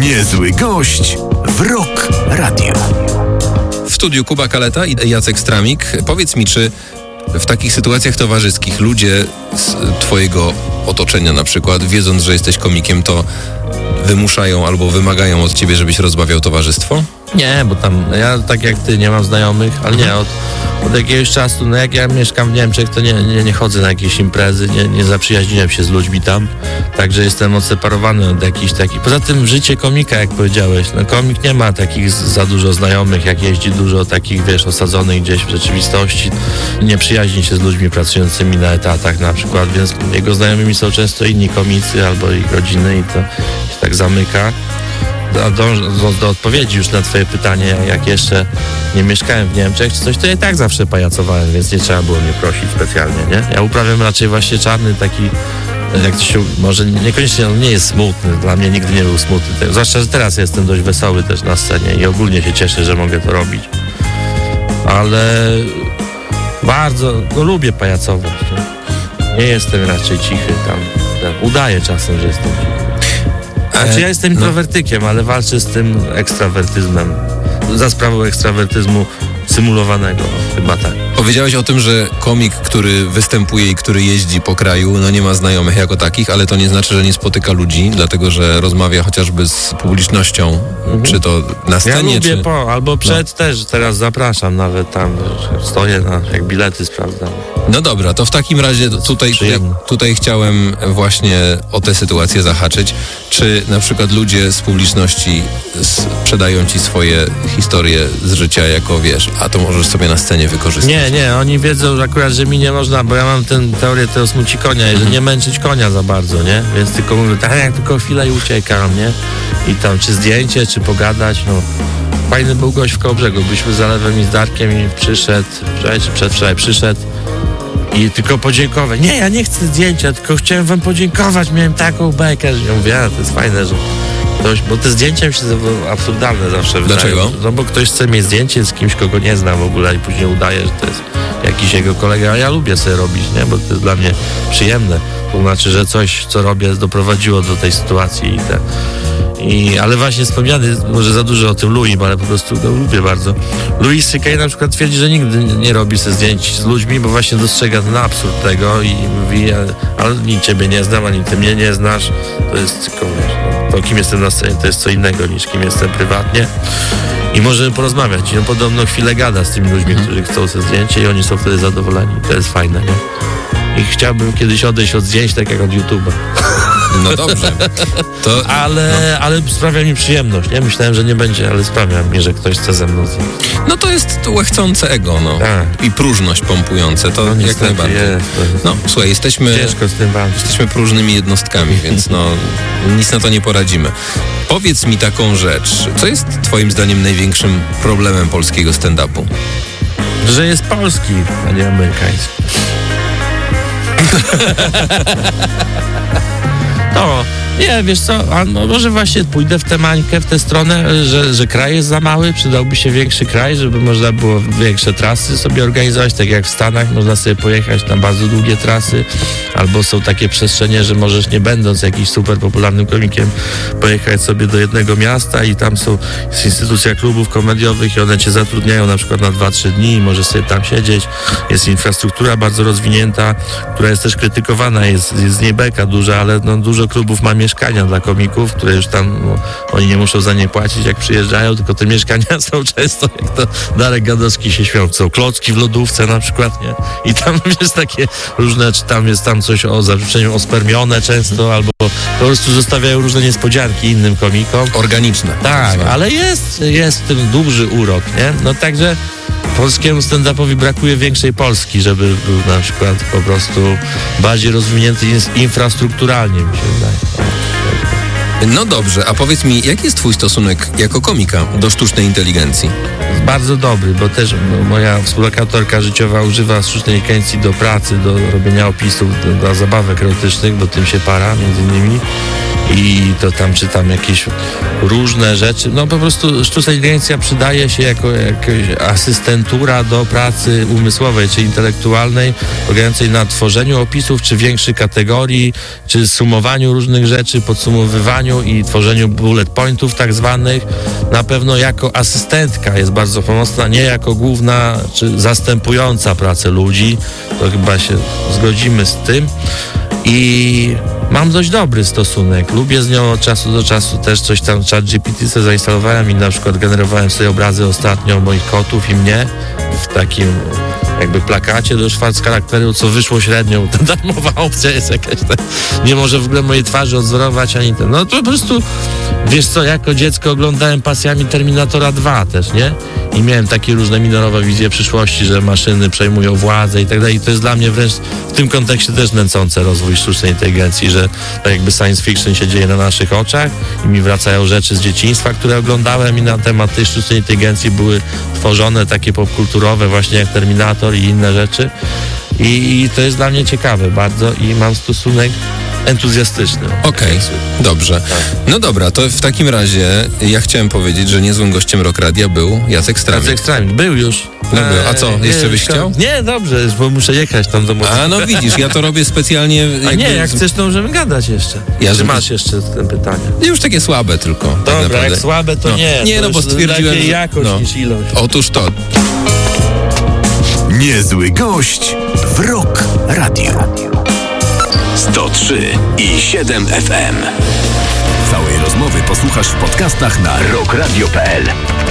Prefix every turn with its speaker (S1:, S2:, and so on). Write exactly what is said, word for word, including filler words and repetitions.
S1: Niezły gość w Rock Radio.
S2: W studiu Kuba Kaleta i Jacek Stramik. Powiedz mi, czy w takich sytuacjach towarzyskich ludzie z twojego otoczenia na przykład, wiedząc, że jesteś komikiem, to wymuszają albo wymagają od ciebie, żebyś rozbawiał towarzystwo?
S3: Nie, bo tam ja tak jak ty nie mam znajomych, ale nie, od, od jakiegoś czasu, no jak ja mieszkam w Niemczech, to nie, nie, nie chodzę na jakieś imprezy, nie, nie zaprzyjaźniłem się z ludźmi tam, także jestem odseparowany od jakichś takich. Poza tym życie komika, jak powiedziałeś, no komik nie ma takich za dużo znajomych, jak jeździ dużo takich, wiesz, osadzonych gdzieś w rzeczywistości, nie przyjaźni się z ludźmi pracującymi na etatach na przykład, więc jego znajomymi są często inni komicy albo ich rodziny i to się tak zamyka. Dążąc do odpowiedzi już na twoje pytanie, jak jeszcze nie mieszkałem w Niemczech czy coś, to ja i tak zawsze pajacowałem, więc nie trzeba było mnie prosić specjalnie, nie? Ja uprawiam raczej właśnie czarny taki, jak to się, może niekoniecznie, on nie jest smutny, dla mnie nigdy nie był smutny, zwłaszcza, że teraz jestem dość wesoły też na scenie i ogólnie się cieszę, że mogę to robić, ale bardzo, no lubię pajacować, nie, nie jestem raczej cichy tam, tam, udaję czasem, że jestem cichy. Znaczy ja jestem introwertykiem, ale walczę z tym ekstrawertyzmem. Za sprawą ekstrawertyzmu symulowanego, chyba tak.
S2: Powiedziałeś o tym, że komik, który występuje i który jeździ po kraju, no nie ma znajomych jako takich, ale to nie znaczy, że nie spotyka ludzi, dlatego że rozmawia chociażby z publicznością, mhm. czy to na scenie,
S3: ja lubię
S2: czy...
S3: po, albo przed no. też, teraz zapraszam nawet tam, stoję, na, jak bilety sprawdzam.
S2: No dobra, to w takim razie tutaj, tutaj, tutaj chciałem właśnie o tę sytuację zahaczyć. Czy na przykład ludzie z publiczności sprzedają ci swoje historie z życia jako, wiesz, a to możesz sobie na scenie wykorzystać?
S3: Nie, nie, oni wiedzą że akurat, że mi nie można, bo ja mam tę teorię tego smuci konia, mhm. że nie męczyć konia za bardzo, nie? Więc tylko mówię, tak jak tylko chwilę i uciekam, nie? I tam czy zdjęcie, czy pogadać, no. Fajny był gość w Kołobrzegu, byliśmy z Zalewem i z Darkiem i przyszedł, wczoraj czy przedwczoraj przyszedł i tylko podziękować. Nie, ja nie chcę zdjęcia, tylko chciałem wam podziękować, miałem taką bekę, że ja mówię, a to jest fajne, że ktoś, bo te zdjęcia mi się absurdalne zawsze wydają.
S2: Dlaczego?
S3: No bo ktoś chce mieć zdjęcie z kimś, kogo nie znam w ogóle i później udaje, że to jest jakiś jego kolega, a ja lubię sobie robić, nie, bo to jest dla mnie przyjemne. To znaczy, że coś, co robię, doprowadziło do tej sytuacji i te... I, ale właśnie wspomniany, może za dużo o tym Louis, ale po prostu go lubię bardzo. Louis C K na przykład twierdzi, że nigdy nie robi sobie zdjęć z ludźmi, bo właśnie dostrzega ten absurd tego i mówi, ale ani ciebie nie znam, ani ty mnie nie znasz. To jest tylko, no, to kim jestem na scenie, to jest co innego niż kim jestem prywatnie. I możemy porozmawiać. I on podobno chwilę gada z tymi ludźmi, którzy chcą sobie zdjęcie i oni są wtedy zadowoleni. To jest fajne, nie? I chciałbym kiedyś odejść od zdjęć, tak jak od YouTube'a.
S2: No dobrze. To,
S3: ale, no. ale sprawia mi przyjemność, nie? Myślałem, że nie będzie, ale sprawia mi, że ktoś chce ze mną zjeść.
S2: No to jest łechcące ego, no.
S3: Tak.
S2: I próżność pompujące, to no, jak najbardziej.
S3: Jest, jest.
S2: No słuchaj, jesteśmy...
S3: Ciężko z tym walczyć.
S2: Jesteśmy próżnymi jednostkami, więc no nic na to nie poradzimy. Powiedz mi taką rzecz. Co jest twoim zdaniem największym problemem polskiego stand-upu?
S3: Że jest polski, a nie amerykański. No, nie, wiesz co, a no, może właśnie pójdę w tę mańkę, w tę stronę, że, że kraj jest za mały, przydałby się większy kraj, żeby można było większe trasy sobie organizować, tak jak w Stanach, można sobie pojechać na bardzo długie trasy, albo są takie przestrzenie, że możesz nie będąc jakimś super popularnym komikiem pojechać sobie do jednego miasta i tam są, jest instytucja klubów komediowych i one cię zatrudniają na przykład na dwa trzy dni i możesz sobie tam siedzieć, jest infrastruktura bardzo rozwinięta, która jest też krytykowana, jest, jest z niej beka duża, ale no, dużo klubów ma mieszkania dla komików, które już tam, no, oni nie muszą za nie płacić, jak przyjeżdżają, tylko te mieszkania są często, jak to Darek Gadowski się śmiał, są klocki w lodówce na przykład, nie? I tam jest takie różne, czy tam jest tam coś o zarzuceniu ospermione często, albo po prostu zostawiają różne niespodzianki innym komikom.
S2: Organiczne.
S3: Tak, ale jest, jest w tym duży urok, nie? No także polskiemu stand-upowi brakuje większej Polski, żeby był na przykład po prostu bardziej rozwinięty infrastrukturalnie, mi się wydaje.
S2: No dobrze, a powiedz mi, jaki jest twój stosunek jako komika do sztucznej inteligencji?
S3: Jest bardzo dobry, bo też moja współlokatorka życiowa używa sztucznej inteligencji do pracy, do robienia opisów, do, do zabawek erotycznych, bo tym się para między innymi. i to tam czytam jakieś różne rzeczy. No po prostu sztuczna inteligencja przydaje się jako jakaś asystentura do pracy umysłowej czy intelektualnej, polegającej na tworzeniu opisów, czy większych kategorii, czy sumowaniu różnych rzeczy, podsumowywaniu i tworzeniu bullet pointów tak zwanych. Na pewno jako asystentka jest bardzo pomocna, nie jako główna czy zastępująca pracę ludzi. To chyba się zgodzimy z tym. I mam dość dobry stosunek. Lubię z nią od czasu do czasu też coś tam, ChatGPT sobie zainstalowałem i na przykład generowałem sobie obrazy ostatnio moich kotów i mnie w takim jakby plakacie do czwart charakteru, co wyszło średnio. Ta darmowa opcja jest jakaś tak, nie może w ogóle mojej twarzy odzorować ani ten. No to po prostu, wiesz co, jako dziecko oglądałem pasjami Terminatora dwa też, nie? I miałem takie różne minorowe wizje przyszłości, że maszyny przejmują władzę i tak dalej. I to jest dla mnie wręcz w tym kontekście też nęcące rozwój sztucznej inteligencji, że tak jakby science fiction się dzieje na naszych oczach i mi wracają rzeczy z dzieciństwa, które oglądałem i na temat tej sztucznej inteligencji były tworzone takie popkulturowe właśnie jak Terminator i inne rzeczy. I, i to jest dla mnie ciekawe bardzo i mam stosunek entuzjastyczny.
S2: Okej, okay, dobrze. No dobra, to w takim razie ja chciałem powiedzieć, że niezłym gościem Rock Radia był Jacek Stramik.
S3: Jacek Stramik, był już.
S2: No był. A co, jeszcze byś chciał?
S3: Nie, dobrze, bo muszę jechać tam do Moskwy.
S2: A no widzisz, ja to robię specjalnie.
S3: A nie, jak chcesz, to możemy gadać jeszcze.
S2: Ja,
S3: Czy masz jeszcze te pytania?
S2: Już takie słabe tylko.
S3: Dobra,
S2: tak
S3: jak słabe, to
S2: no.
S3: nie.
S2: Nie,
S3: to
S2: no bo stwierdziłem,
S3: że jakość
S2: no.
S3: niż ilość.
S2: Otóż to.
S1: Niezły gość w Rock Radio. sto trzy i siedem F M. Całej rozmowy posłuchasz w podcastach na rock radio kropka p l.